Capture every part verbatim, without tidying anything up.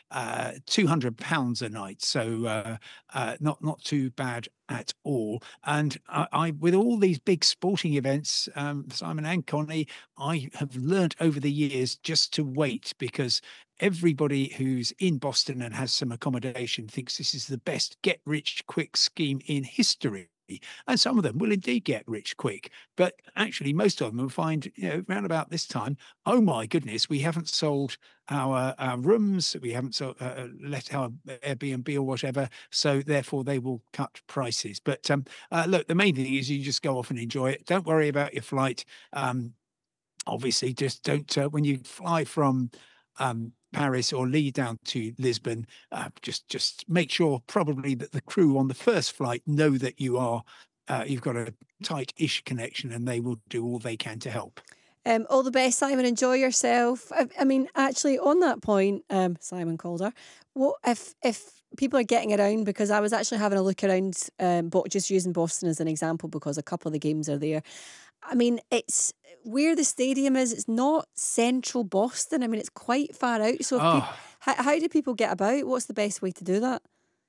uh, two hundred pounds a night. So uh, uh, not not too bad at all. And I, I with all these big sporting events, um, Simon and Connie, I have learnt over the years just to wait because everybody who's in Boston and has some accommodation thinks this is the best get rich quick scheme in history. And some of them will indeed get rich quick. But actually, most of them will find, you know, around about this time, oh my goodness, we haven't sold our, our rooms, we haven't sold, uh, uh, let our Airbnb or whatever. So therefore, they will cut prices. But um, uh, look, the main thing is you just go off and enjoy it. Don't worry about your flight. Um, obviously, just don't, uh, when you fly from um, Paris or Lee down to Lisbon, uh, just just make sure probably that the crew on the first flight know that you are uh, you've got a tight-ish connection, and they will do all they can to help. Um, all the best, Simon. Enjoy yourself. I, I mean, actually, on that point, um, Simon Calder, what if if people are getting around? Because I was actually having a look around, um, but just using Boston as an example because a couple of the games are there. I mean, it's where the stadium is. It's not central Boston. I mean, it's quite far out. So, if people, Oh, how, how do people get about? What's the best way to do that?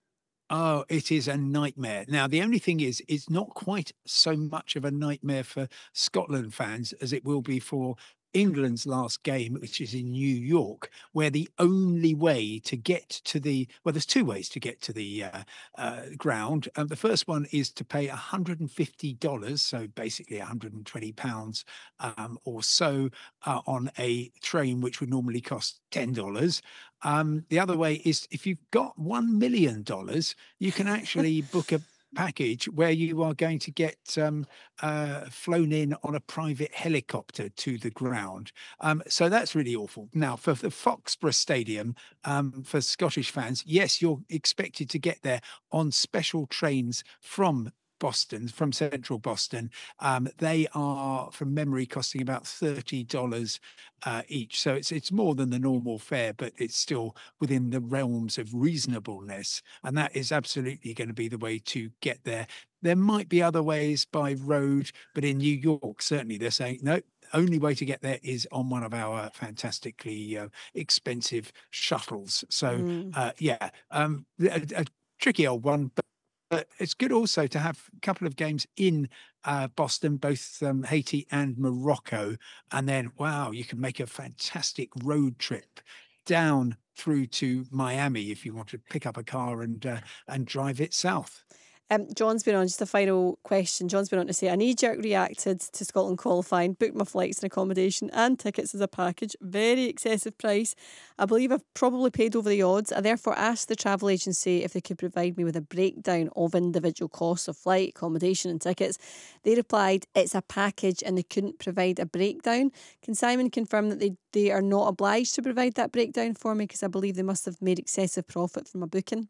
oh, it is a nightmare. Now, the only thing is, it's not quite so much of a nightmare for Scotland fans as it will be for England's last game, which is in New York, where the only way to get to the well, there's two ways to get to the uh, uh, ground. Um, the first one is to pay one hundred fifty dollars, so basically one hundred twenty pounds um, or so, uh, on a train, which would normally cost ten dollars. Um, the other way is if you've got one million dollars you can actually book a package where you are going to get um, uh, flown in on a private helicopter to the ground. Um, so that's really awful. Now, for the Foxborough Stadium, um, for Scottish fans, yes, you're expected to get there on special trains from Boston, from central Boston. Um, they are, from memory, costing about thirty dollars uh, each. So it's it's more than the normal fare, but it's still within the realms of reasonableness. And that is absolutely going to be the way to get there. There might be other ways by road, but in New York, certainly they're saying, no, only way to get there is on one of our fantastically uh, expensive shuttles. So, Mm. uh, yeah, um, a, a tricky old one, but but it's good also to have a couple of games in uh, Boston, both um, Haiti and Morocco. And then, wow, you can make a fantastic road trip down through to Miami if you want to pick up a car and uh, and drive it south. Um, John's been on, just a final question. John's been on to say, I knee jerk reacted to Scotland qualifying, booked my flights and accommodation and tickets as a package. Very excessive price. I believe I've probably paid over the odds. I therefore asked the travel agency if they could provide me with a breakdown of individual costs of flight, accommodation, and tickets. They replied, it's a package and they couldn't provide a breakdown. Can Simon confirm that they, they are not obliged to provide that breakdown for me? Because I believe they must have made excessive profit from a booking.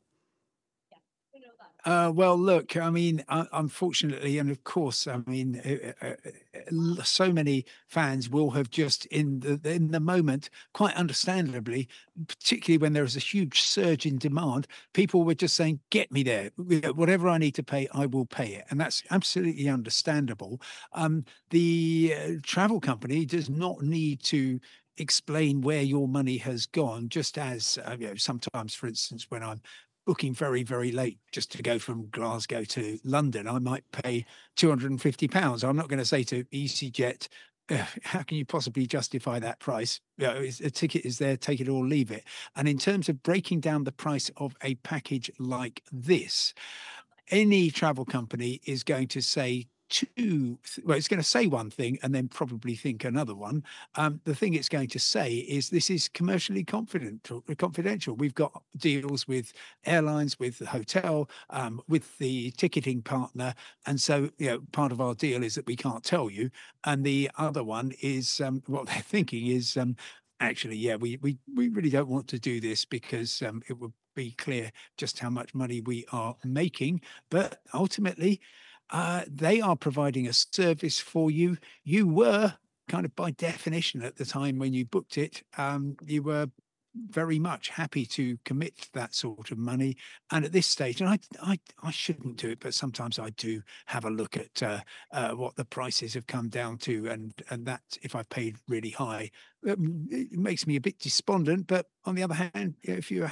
Uh, well, look, I mean, uh, unfortunately, and of course, I mean, uh, uh, uh, so many fans will have just in the in the moment, quite understandably, particularly when there is a huge surge in demand, people were just saying, "Get me there, whatever I need to pay, I will pay it," and that's absolutely understandable. Um, the uh, travel company does not need to explain where your money has gone, just as uh, you know, sometimes, for instance, when I'm booking very, very late just to go from Glasgow to London, I might pay two hundred fifty pounds. I'm not going to say to EasyJet, uh, how can you possibly justify that price? You know, it's- a ticket is there, take it or leave it. And in terms of breaking down the price of a package like this, any travel company is going to say two well it's going to say one thing and then probably think another one. Um, the thing it's going to say is this is commercially confident confidential. We've got deals with airlines, with the hotel, um, with the ticketing partner, and so you know part of our deal is that we can't tell you. And the other one is um, what they're thinking is um, actually, yeah, we we we really don't want to do this because um, it would be clear just how much money we are making. But ultimately, uh, they are providing a service for you. You were kind of by definition at the time when you booked it, um, you were very much happy to commit that sort of money. And at this stage, and I, I, I shouldn't do it, but sometimes I do have a look at uh, uh, what the prices have come down to, and and that if I've paid really high, um, it makes me a bit despondent. But on the other hand, if you're